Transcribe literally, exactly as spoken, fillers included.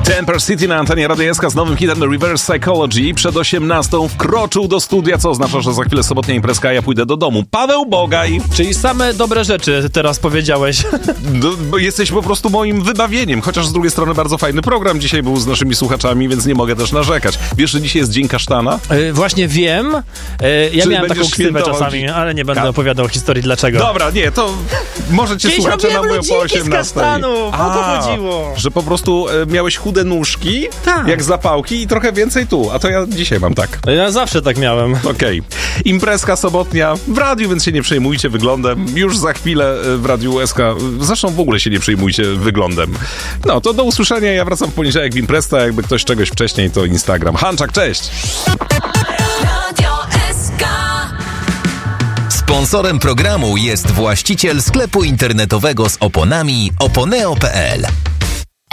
Temper City na antenie Radia S K z nowym hitem The Reverse Psychology. Przed osiemnastą wkroczył do studia, co oznacza, że za chwilę sobotnia imprezka, a ja pójdę do domu. Paweł Bogaj. Czyli same dobre rzeczy teraz powiedziałeś. No, bo jesteś po prostu moim wybawieniem, chociaż z drugiej strony bardzo fajny program dzisiaj był z naszymi słuchaczami, więc nie mogę też narzekać. Wiesz, że dzisiaj jest Dzień Kasztana? Yy, właśnie wiem. Yy, ja Czy miałem taką ksywę czasami, dzi- ale nie będę Ka- opowiadał historii dlaczego. Dobra, nie, to może cię Kiedyś słuchacze robiłem namują po ludziki z osiemnastej. kasztanów, o to chodziło. Że po prostu e, miałeś chude nóżki, Tak. jak zapałki i trochę więcej tu, a to ja dzisiaj mam tak. Ja zawsze tak miałem. Okej. Imprezka sobotnia w radiu, więc się nie przejmujcie wyglądem. Już za chwilę w Radiu S K. Zresztą w ogóle się nie przejmujcie wyglądem. No, to do usłyszenia. Ja wracam w poniedziałek w imprezce. Jakby ktoś czegoś wcześniej, to Instagram. Hanczak, cześć! Sponsorem programu jest właściciel sklepu internetowego z oponami oponeo kropka p l.